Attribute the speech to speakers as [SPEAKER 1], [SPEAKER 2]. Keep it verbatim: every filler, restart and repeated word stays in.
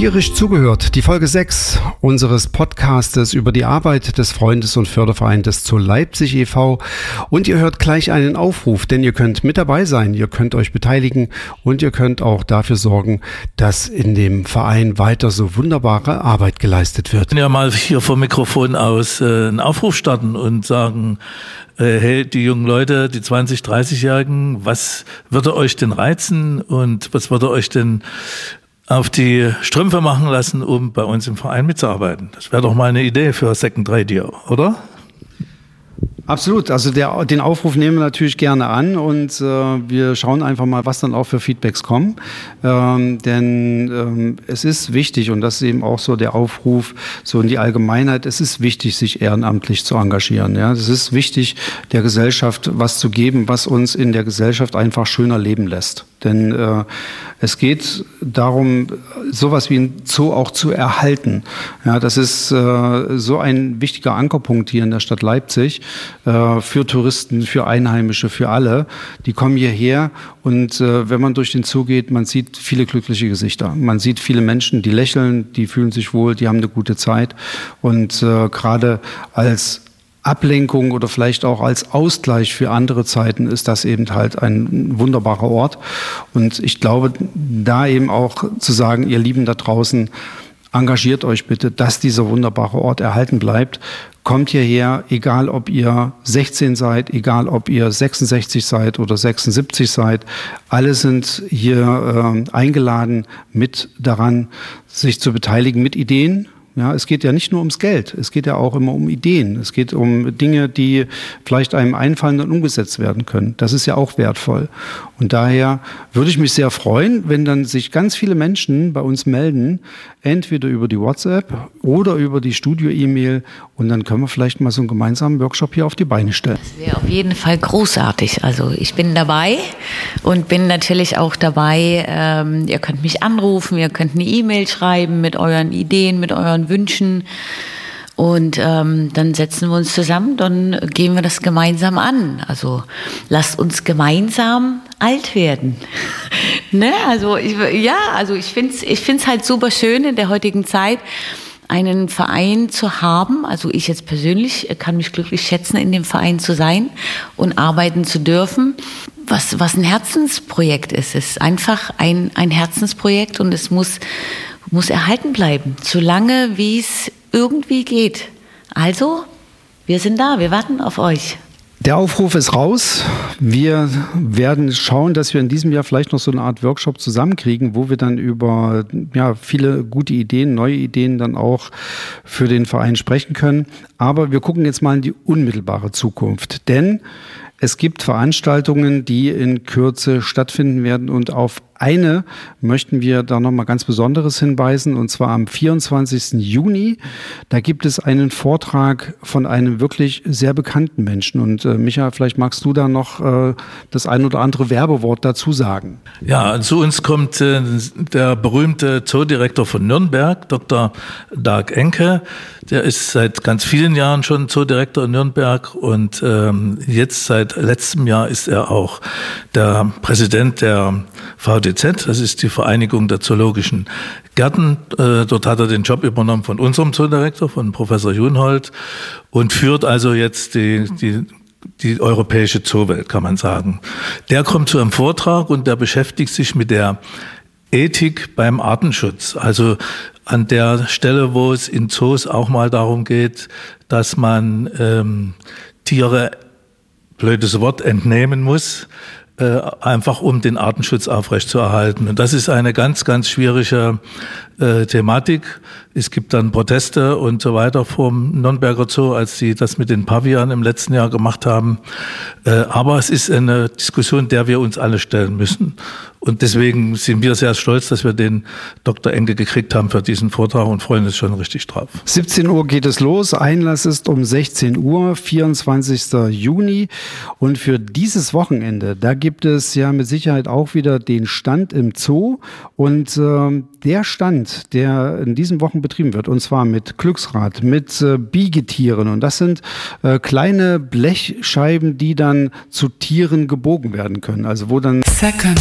[SPEAKER 1] Tierisch zugehört, die Folge sechs unseres Podcastes über die Arbeit des Freundes- und Fördervereins Zoo Leipzig e V. Und ihr hört gleich einen Aufruf, denn ihr könnt mit dabei sein, ihr könnt euch beteiligen und ihr könnt auch dafür sorgen, dass in dem Verein weiter so wunderbare Arbeit geleistet wird.
[SPEAKER 2] Wir können ja mal hier vom Mikrofon aus äh, einen Aufruf starten und sagen, äh, hey, die jungen Leute, die zwanzig-, dreißig-Jährigen, was würde euch denn reizen und was würde euch denn auf die Strümpfe machen lassen, um bei uns im Verein mitzuarbeiten? Das wäre doch mal eine Idee für Second Radio, oder?
[SPEAKER 1] Absolut, also der, den Aufruf nehmen wir natürlich gerne an und äh, wir schauen einfach mal, was dann auch für Feedbacks kommen, ähm, denn ähm, es ist wichtig und das ist eben auch so der Aufruf so in die Allgemeinheit, es ist wichtig, sich ehrenamtlich zu engagieren. Ja? Es ist wichtig, der Gesellschaft was zu geben, was uns in der Gesellschaft einfach schöner leben lässt. Denn äh, es geht darum, sowas wie ein Zoo auch zu erhalten. Ja, das ist äh, so ein wichtiger Ankerpunkt hier in der Stadt Leipzig äh, für Touristen, für Einheimische, für alle. Die kommen hierher und äh, wenn man durch den Zoo geht, man sieht viele glückliche Gesichter. Man sieht viele Menschen, die lächeln, die fühlen sich wohl, die haben eine gute Zeit. Und äh, gerade als Ablenkung oder vielleicht auch als Ausgleich für andere Zeiten ist das eben halt ein wunderbarer Ort. Und ich glaube, da eben auch zu sagen, ihr Lieben da draußen, engagiert euch bitte, dass dieser wunderbare Ort erhalten bleibt. Kommt hierher, egal ob ihr sechzehn seid, egal ob ihr sechsundsechzig seid oder sechsundsiebzig seid. Alle sind hier äh, eingeladen, mit daran sich zu beteiligen mit Ideen. Ja, es geht ja nicht nur ums Geld, es geht ja auch immer um Ideen. Es geht um Dinge, die vielleicht einem einfallen und umgesetzt werden können. Das ist ja auch wertvoll. Und daher würde ich mich sehr freuen, wenn dann sich ganz viele Menschen bei uns melden, entweder über die WhatsApp oder über die Studio-E-Mail. Und dann können wir vielleicht mal so einen gemeinsamen Workshop hier auf die Beine stellen.
[SPEAKER 3] Das wäre auf jeden Fall großartig. Also ich bin dabei und bin natürlich auch dabei. Ähm, ihr könnt mich anrufen, ihr könnt eine E-Mail schreiben mit euren Ideen, mit euren Wünschen. Und ähm, dann setzen wir uns zusammen, dann gehen wir das gemeinsam an. Also lasst uns gemeinsam alt werden. Ne? Also ich, ja, also ich finde es ich find's halt super schön in der heutigen Zeit, einen Verein zu haben. Also ich jetzt persönlich kann mich glücklich schätzen, in dem Verein zu sein und arbeiten zu dürfen. Was, was ein Herzensprojekt ist. Es ist einfach ein, ein Herzensprojekt und es muss, muss erhalten bleiben, solange wie es irgendwie geht. Also, wir sind da, wir warten auf euch.
[SPEAKER 1] Der Aufruf ist raus. Wir werden schauen, dass wir in diesem Jahr vielleicht noch so eine Art Workshop zusammenkriegen, wo wir dann über ja, viele gute Ideen, neue Ideen dann auch für den Verein sprechen können. Aber wir gucken jetzt mal in die unmittelbare Zukunft, denn es gibt Veranstaltungen, die in Kürze stattfinden werden und auf eine möchten wir da nochmal ganz Besonderes hinweisen und zwar am vierundzwanzigsten Juni. Da gibt es einen Vortrag von einem wirklich sehr bekannten Menschen und äh, Micha, vielleicht magst du da noch äh, das ein oder andere Werbewort dazu sagen.
[SPEAKER 2] Ja, zu uns kommt äh, der berühmte Zoodirektor von Nürnberg, Doktor Dag Enke. Der ist seit ganz vielen Jahren schon Zoodirektor in Nürnberg und ähm, jetzt seit letztem Jahr ist er auch der Präsident der V D Z, das ist die Vereinigung der Zoologischen Gärten. Äh, dort hat er den Job übernommen von unserem Zoodirektor, von Professor Junhold und führt also jetzt die, die, die europäische Zoowelt, kann man sagen. Der kommt zu einem Vortrag und der beschäftigt sich mit der Ethik beim Artenschutz. Also an der Stelle, wo es in Zoos auch mal darum geht, dass man ähm, Tiere, blödes Wort, entnehmen muss, äh, einfach um den Artenschutz aufrechtzuerhalten. Und das ist eine ganz, ganz schwierige äh, Thematik. Es gibt dann Proteste und so weiter vom Nürnberger Zoo, als sie das mit den Pavianen im letzten Jahr gemacht haben. Äh, aber es ist eine Diskussion, der wir uns alle stellen müssen. Und deswegen sind wir sehr stolz, dass wir den Doktor Enke gekriegt haben für diesen Vortrag und freuen uns schon richtig drauf.
[SPEAKER 1] siebzehn Uhr geht es los. Einlass ist um sechzehn Uhr, vierundzwanzigsten Juni. Und für dieses Wochenende, da gibt es ja mit Sicherheit auch wieder den Stand im Zoo. Und äh, der Stand, der in diesen Wochen betrieben wird, und zwar mit Glücksrad, mit äh, Biegetieren. Und das sind äh, kleine Blechscheiben, die dann zu Tieren gebogen werden können. Also wo dann
[SPEAKER 4] Second